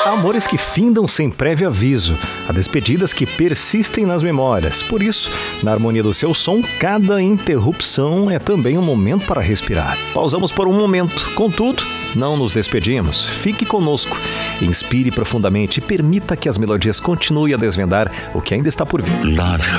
Há amores que findam sem prévio aviso, há despedidas que persistem nas memórias. Por isso, na harmonia do seu som, cada interrupção é também um momento para respirar. Pausamos por um momento, contudo, não nos despedimos. Fique conosco, inspire profundamente e permita que as melodias continuem a desvendar o que ainda está por vir. Love